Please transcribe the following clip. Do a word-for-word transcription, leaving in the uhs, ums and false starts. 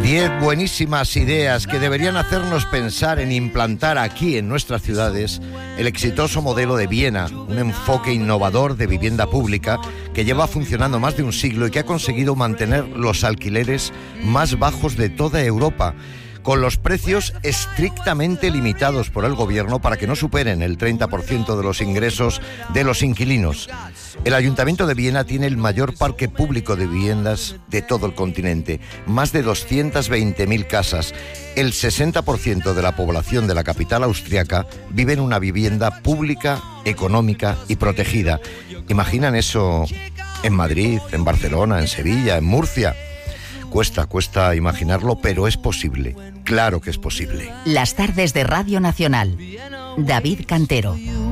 Diez buenísimas ideas que deberían hacernos pensar en implantar aquí en nuestras ciudades el exitoso modelo de Viena, un enfoque innovador de vivienda pública que lleva funcionando más de un siglo y que ha conseguido mantener los alquileres más bajos de toda Europa, con los precios estrictamente limitados por el gobierno para que no superen el treinta por ciento de los ingresos de los inquilinos. El Ayuntamiento de Viena tiene el mayor parque público de viviendas de todo el continente, más de doscientas veinte mil casas. El sesenta por ciento de la población de la capital austriaca vive en una vivienda pública, económica y protegida. ¿Imaginan eso en Madrid, en Barcelona, en Sevilla, en Murcia? Cuesta, cuesta imaginarlo, pero es posible. Claro que es posible. Las tardes de Radio Nacional. David Cantero.